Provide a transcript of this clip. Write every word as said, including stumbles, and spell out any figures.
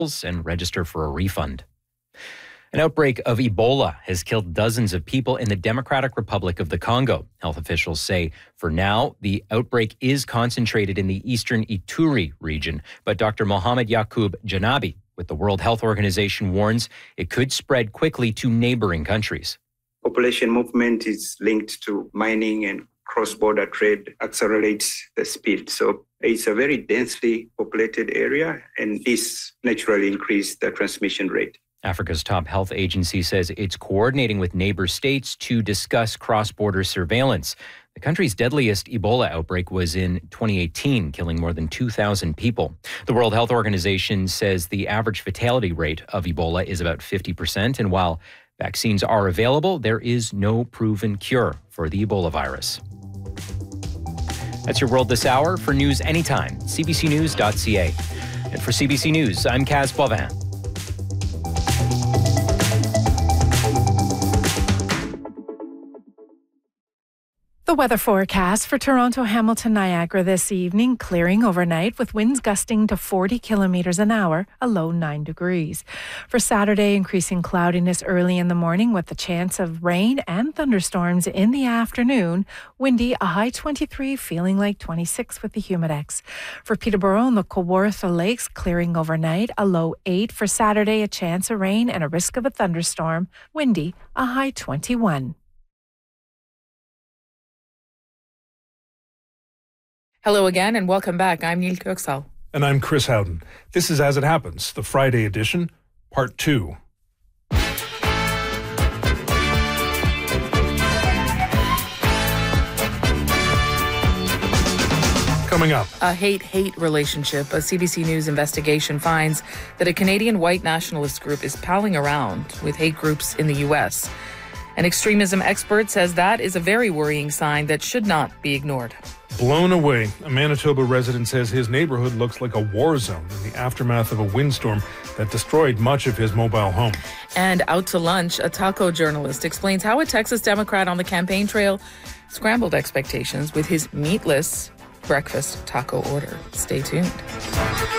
and register for a refund. An outbreak of Ebola has killed dozens of people in the Democratic Republic of the Congo. Health officials say for now, the outbreak is concentrated in the eastern Ituri region. But Doctor Mohamed Yacoub Janabi with the World Health Organization warns it could spread quickly to neighboring countries. Population movement is linked to mining, and cross-border trade accelerates the speed. So it's a very densely populated area, and this naturally increases the transmission rate. Africa's top health agency says it's coordinating with neighbor states to discuss cross-border surveillance. The country's deadliest Ebola outbreak was in twenty eighteen, killing more than two thousand people. The World Health Organization says the average fatality rate of Ebola is about fifty percent, and while vaccines are available, there is no proven cure for the Ebola virus. That's your world this hour. For news anytime, c b c news dot c a. And for C B C News, I'm Kaz Boivin. The weather forecast for Toronto, Hamilton, Niagara this evening, clearing overnight with winds gusting to forty kilometres an hour, a low nine degrees. For Saturday, increasing cloudiness early in the morning with the chance of rain and thunderstorms in the afternoon. Windy, a high twenty-three, feeling like twenty-six with the humidex. For Peterborough and the Kawartha Lakes, clearing overnight, a low eight. For Saturday, a chance of rain and a risk of a thunderstorm. Windy, a high twenty-one. Hello again and welcome back. I'm Neil Kirksall. And I'm Chris Howden. This is As It Happens, the Friday edition, part two. Coming up. A hate-hate relationship. A C B C News investigation finds that a Canadian white nationalist group is palling around with hate groups in the U S. An extremism expert says that is a very worrying sign that should not be ignored. Blown away. A Manitoba resident says his neighborhood looks like a war zone in the aftermath of a windstorm that destroyed much of his mobile home. And out to lunch, a taco journalist explains how a Texas Democrat on the campaign trail scrambled expectations with his meatless breakfast taco order. Stay tuned.